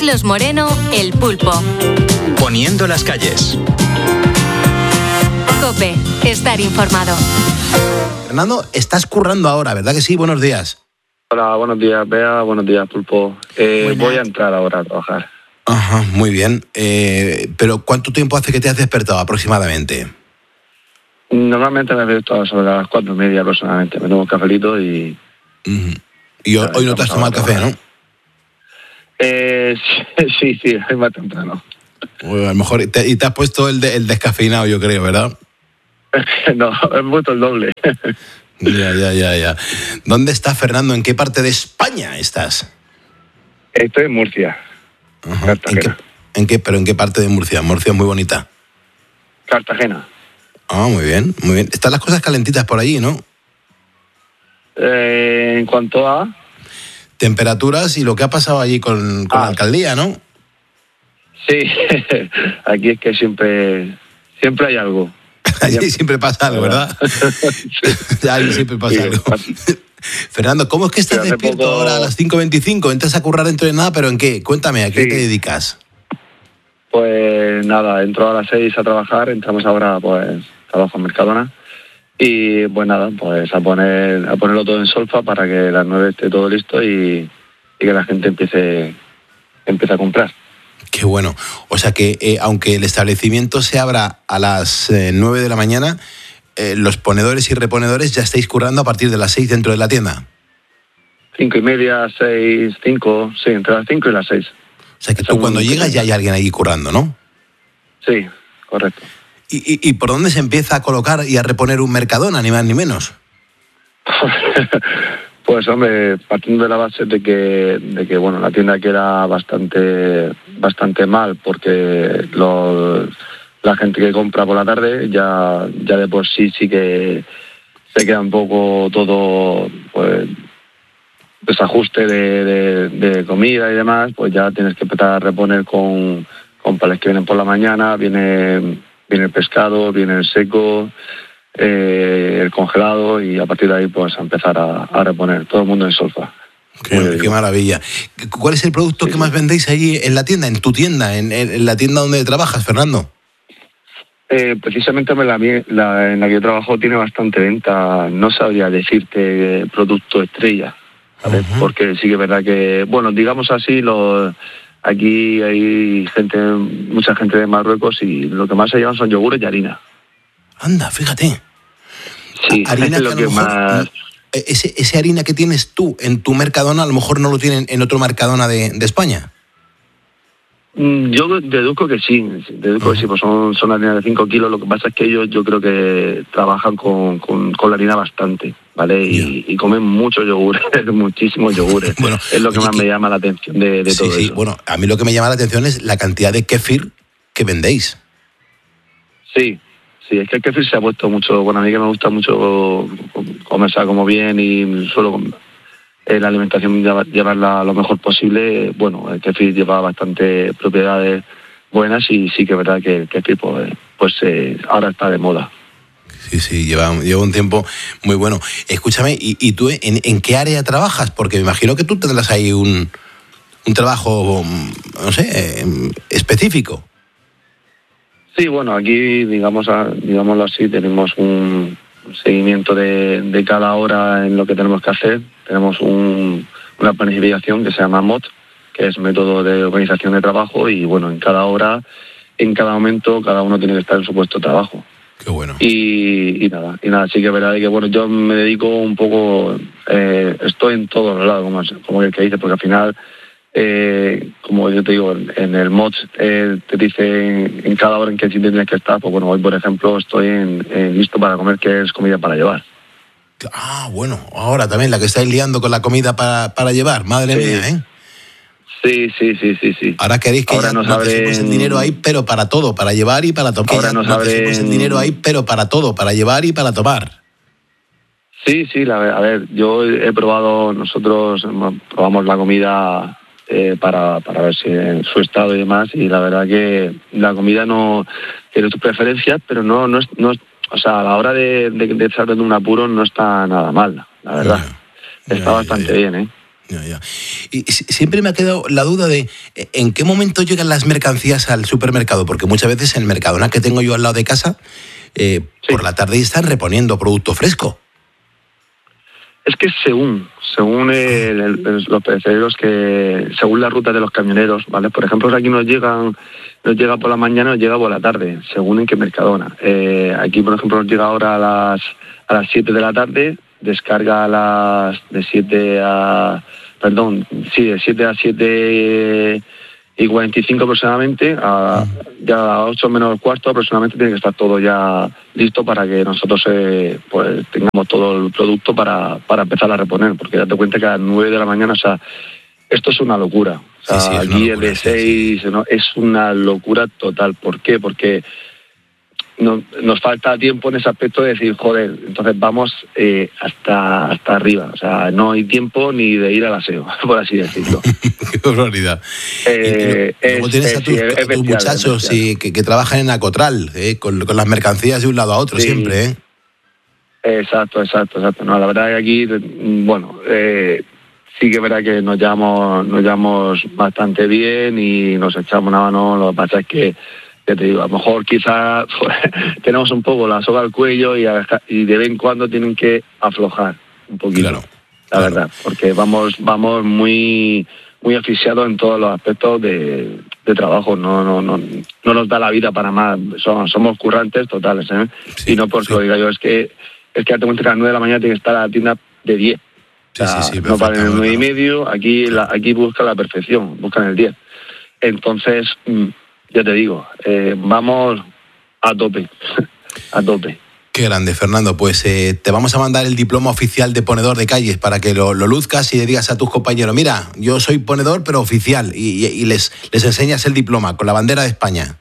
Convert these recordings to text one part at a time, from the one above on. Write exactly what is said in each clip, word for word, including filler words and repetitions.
Carlos Moreno, El Pulpo. Poniendo las calles. COPE, estar informado. Fernando, estás currando ahora, ¿verdad que sí? Buenos días. Hola, buenos días, Bea, buenos días, Pulpo. Eh, voy a entrar ahora a trabajar. Ajá, muy bien. Eh, pero ¿cuánto tiempo hace que te has despertado aproximadamente? Normalmente me despierto sobre las cuatro y media aproximadamente. Me tomo un cafelito y... Uh-huh. Y hoy, hoy no te has tomado el café, ¿no? Eh, sí, sí, es más temprano. Bueno, a lo mejor te, y te has puesto el, de, el descafeinado, yo creo, ¿verdad? No, he puesto el doble. Ya, ya, ya, ya. ¿Dónde estás, Fernando? ¿En qué parte de España estás? Estoy en Murcia. Ajá. ¿En qué, en qué, ¿Pero en qué parte de Murcia? Murcia es muy bonita. Cartagena. Ah, muy bien, muy bien. Están las cosas calentitas por allí, ¿no? Eh, en cuanto a... temperaturas y lo que ha pasado allí con, con ah. la alcaldía, ¿no? Sí, aquí es que siempre, siempre hay algo. Allí siempre pasa algo, ¿verdad? Sí. Allí siempre pasa sí, algo. Fernando, ¿cómo es que estás despierto poco... ahora a las cinco veinticinco? ¿Entras a currar dentro de nada? ¿Pero en qué? Cuéntame, ¿a qué sí. te dedicas? Pues nada, entro a las seis a trabajar, entramos ahora, pues, trabajo en Mercadona. Y pues nada, pues a poner a ponerlo todo en solfa para que a las nueve esté todo listo y, y que la gente empiece, empiece a comprar. Qué bueno. O sea que eh, aunque el establecimiento se abra a las eh, nueve de la mañana, eh, los ponedores y reponedores ya estáis currando a partir de las seis dentro de la tienda. Cinco y media, seis, cinco, sí, entre las cinco y las seis. O sea que tú cuando llegas ya hay alguien ahí currando, ¿no? Sí, correcto. ¿Y, y, ¿Y por dónde se empieza a colocar y a reponer un Mercadona, ni más ni menos? Pues hombre, partiendo de la base de que, de que bueno, la tienda queda bastante, bastante mal porque los, la gente que compra por la tarde ya, ya de por sí sí que se queda un poco todo, pues, desajuste de, de, de comida y demás, pues ya tienes que empezar a reponer con, con palés que vienen por la mañana, viene... Viene el pescado, viene el seco, eh, el congelado y a partir de ahí pues a empezar a, a reponer todo el mundo en solfa. Qué, qué maravilla. ¿Cuál es el producto sí, que más vendéis allí en la tienda, en tu tienda, en, en la tienda donde trabajas, Fernando? Eh, precisamente la, la, en la que yo trabajo tiene bastante venta. No sabría decirte producto estrella, ¿sabes? Uh-huh. Porque sí que es verdad que, bueno, digamos así, los... Aquí hay gente, mucha gente de Marruecos y lo que más se llevan son yogures y harina. Anda, fíjate. Sí, harina es lo que, que mejor, más... Ese, ese harina que tienes tú en tu Mercadona, a lo mejor no lo tienen en otro Mercadona de, de España. Yo deduzco que sí, deduzco uh-huh. que sí, pues son, son harinas de cinco kilos. Lo que pasa es que ellos yo creo que trabajan con, con, con la harina bastante, ¿vale? Y, y comen muchos yogures, muchísimos yogures. Bueno, es lo que oye, más que... me llama la atención de, de sí, todo sí. eso. Bueno, a mí lo que me llama la atención es la cantidad de kéfir que vendéis. Sí, sí, es que el kéfir se ha puesto mucho, bueno, a mí que me gusta mucho comer, como bien y suelo eh, la alimentación llevarla lo mejor posible. Bueno, el kéfir lleva bastante propiedades buenas y sí que es verdad que el kéfir pues, pues eh, ahora está de moda. Sí, sí, lleva, lleva un tiempo muy bueno. Escúchame, ¿y, y tú en, en qué área trabajas? Porque me imagino que tú tendrás ahí un, un trabajo, no sé, específico. Sí, bueno, aquí, digamos, digámoslo así, tenemos un seguimiento de, de cada hora en lo que tenemos que hacer. Tenemos un, una planificación que se llama M O T, que es método de organización de trabajo, y bueno, en cada hora, en cada momento, cada uno tiene que estar en su puesto de trabajo. Qué bueno. Y, y nada, y nada, sí que es verdad que bueno, yo me dedico un poco, eh, estoy en todos los lados, como, como el que dice, porque al final, eh, como yo te digo, en el M O T eh, te dice en, en cada hora en qué sitio tienes que estar. Pues bueno, hoy por ejemplo estoy en, en listo para comer, que es comida para llevar. Ah, bueno, ahora también la que estáis liando con la comida para, para llevar, madre sí. mía, ¿eh? Sí, sí, sí, sí, sí. Ahora queréis que ahora ya nos, nos abren... dejemos el dinero ahí, pero para todo, para llevar y para tomar. Ahora nos, nos abren... dejemos el dinero ahí, pero para todo, para llevar y para tomar. Sí, sí, la, a ver, yo he probado, nosotros probamos la comida eh, para, para ver si en su estado y demás, y la verdad que la comida no tiene sus preferencias, pero no, no es, no es, o sea, a la hora de, de, de estar en un apuro no está nada mal, la verdad. Yeah, está yeah, bastante yeah. bien, ¿eh? Ya, ya. Y siempre me ha quedado la duda de en qué momento llegan las mercancías al supermercado, porque muchas veces en el Mercadona que tengo yo al lado de casa, eh, sí. por la tarde están reponiendo producto fresco. Es que según, según el, el, los perecederos, que según la ruta de los camioneros, ¿vale? Por ejemplo, aquí nos llegan, nos llega por la mañana, nos llega por la tarde, según en qué Mercadona. Eh, aquí, por ejemplo, nos llega ahora a las a las siete de la tarde, descarga a las de siete a perdón, sí, de siete a siete y cuarenta y cinco aproximadamente, a, ya a ocho menos cuarto aproximadamente tiene que estar todo ya listo para que nosotros eh, pues tengamos todo el producto para, para empezar a reponer, porque date cuenta que a las nueve de la mañana, o sea, esto es una locura. O sea, sí, sí, aquí el de seis, sí. ¿no? Es una locura total. ¿Por qué? Porque no, nos falta tiempo en ese aspecto de decir, joder, entonces vamos eh, hasta hasta arriba. O sea, no hay tiempo ni de ir al aseo, por así decirlo. Qué barbaridad. Eh, y luego es, tienes es, a tus, sí, es a tus muchachos y, que, que trabajan en Acotral, eh, con, con las mercancías de un lado a otro sí. siempre. ¿eh? Exacto, exacto, exacto. No, la verdad es que aquí, bueno, eh, sí que es verdad que nos llevamos, nos llevamos bastante bien y nos echamos una mano. Lo que pasa es que, ya te digo, a lo mejor quizás pues, tenemos un poco la soga al cuello y, a, y de vez en cuando tienen que aflojar un poquito, claro, la claro. verdad, porque vamos vamos muy muy asfixiados en todos los aspectos de, de trabajo. No no no no nos da la vida para más. Somos, somos currantes totales, ¿eh? Sí, y no porque sí. lo diga yo, es que es que date cuenta que a las nueve de la mañana tiene que estar a la tienda de diez. Sí, o sea, sí, sí, no para el nueve y medio, aquí, la, aquí buscan la perfección, buscan el diez. Entonces, ya te digo, eh, vamos a tope, a tope. Qué grande, Fernando. Pues eh, te vamos a mandar el diploma oficial de ponedor de calles para que lo, lo luzcas y le digas a tus compañeros, mira, yo soy ponedor pero oficial, y, y, y les, les enseñas el diploma con la bandera de España.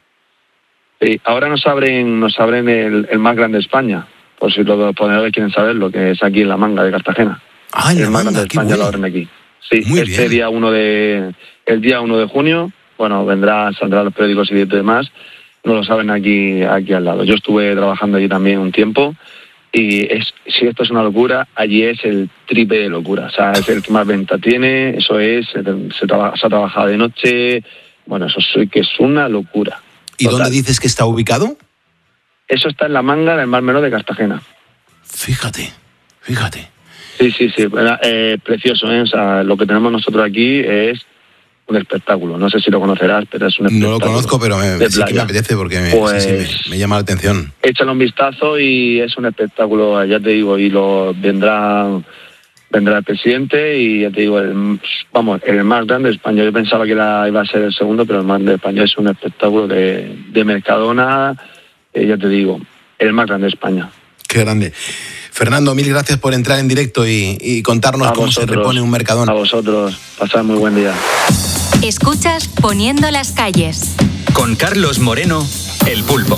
Sí, ahora nos abren, nos abren el, el más grande de España, por si los ponedores quieren saber, lo que es aquí en La Manga de Cartagena. Ah, en La el más Manga, grande de España bueno. Lo abren aquí. Sí, Muy este bien. día uno de, el día uno de junio, bueno, vendrá, saldrá los periódicos y demás, no lo saben aquí, aquí al lado. Yo estuve trabajando allí también un tiempo y es, si esto es una locura, allí es el triple de locura. O sea, es el que más venta tiene, eso es, se, se, traba, se ha trabajado de noche, bueno, eso sí que es una locura. ¿Y total. Dónde dices que está ubicado? Eso está en La Manga del Mar Menor de Cartagena. Fíjate, fíjate. Sí, sí, sí, eh, precioso, ¿eh? O sea, lo que tenemos nosotros aquí es un espectáculo. No sé si lo conocerás, pero es un espectáculo. No lo conozco, pero me, sí que me apetece porque me, pues, sí, sí, me, me llama la atención. Échale un vistazo y es un espectáculo, ya te digo, y lo vendrá vendrá el presidente y ya te digo, el, vamos, el más grande de España. Yo pensaba que la, iba a ser el segundo, pero el más grande de España es un espectáculo de, de Mercadona, eh, ya te digo, el más grande de España. Qué grande. Fernando, mil gracias por entrar en directo y, y contarnos a cómo vosotros, se repone un Mercadona. A vosotros, pasad muy buen día. Escuchas Poniendo las calles. Con Carlos Moreno, El Pulpo.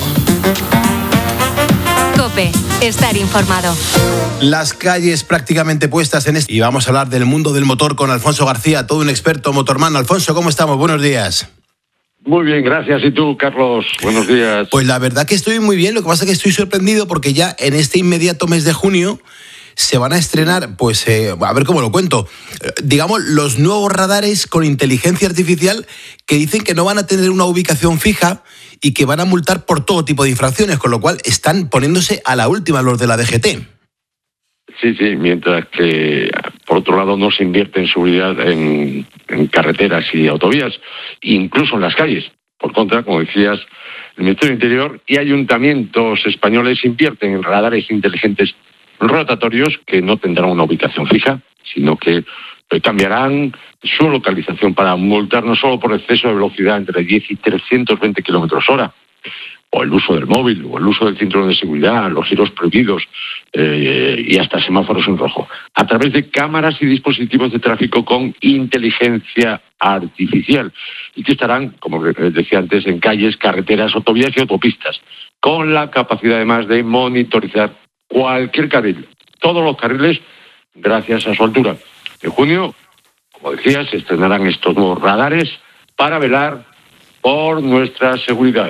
COPE, estar informado. Las calles prácticamente puestas en este... Y vamos a hablar del mundo del motor con Alfonso García, todo un experto motorman. Alfonso, ¿cómo estamos? Buenos días. Muy bien, gracias. ¿Y tú, Carlos? Buenos días. Pues la verdad que estoy muy bien, lo que pasa es que estoy sorprendido porque ya en este inmediato mes de junio se van a estrenar, pues, eh, a ver cómo lo cuento, eh, digamos, los nuevos radares con inteligencia artificial que dicen que no van a tener una ubicación fija y que van a multar por todo tipo de infracciones, con lo cual están poniéndose a la última los de la D G T. Sí, sí, mientras que, por otro lado, no se invierte en seguridad en, en carreteras y autovías, incluso en las calles. Por contra, como decías, el Ministerio del Interior y ayuntamientos españoles invierten en radares inteligentes rotatorios que no tendrán una ubicación fija, sino que cambiarán su localización para multar no solo por exceso de velocidad entre diez y trescientos veinte kilómetros hora, o el uso del móvil, o el uso del cinturón de seguridad, los giros prohibidos eh, y hasta semáforos en rojo, a través de cámaras y dispositivos de tráfico con inteligencia artificial y que estarán, como decía antes, en calles, carreteras, autovías y autopistas, con la capacidad además de monitorizar cualquier carril, todos los carriles, gracias a su altura. En junio, como decía, se estrenarán estos nuevos radares para velar por nuestra seguridad.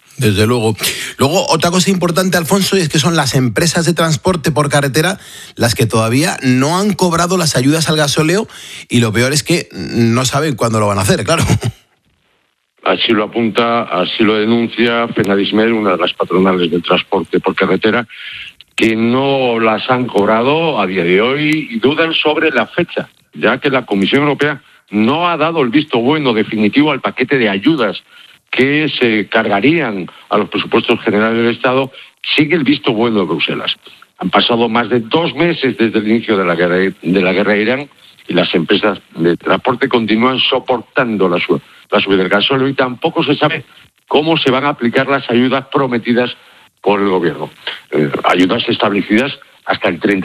Desde luego. Luego, otra cosa importante, Alfonso, es que son las empresas de transporte por carretera las que todavía no han cobrado las ayudas al gasóleo y lo peor es que no saben cuándo lo van a hacer, claro. Así lo apunta, así lo denuncia Fenadismer, una de las patronales del transporte por carretera, que no las han cobrado a día de hoy y dudan sobre la fecha, ya que la Comisión Europea no ha dado el visto bueno definitivo al paquete de ayudas que se cargarían a los presupuestos generales del Estado, sigue el visto bueno de Bruselas. Han pasado más de dos meses desde el inicio de la guerra de la guerra de Irán y las empresas de transporte continúan soportando la, su, la subida del gasóleo y tampoco se sabe cómo se van a aplicar las ayudas prometidas por el gobierno. Eh, ayudas establecidas hasta el treinta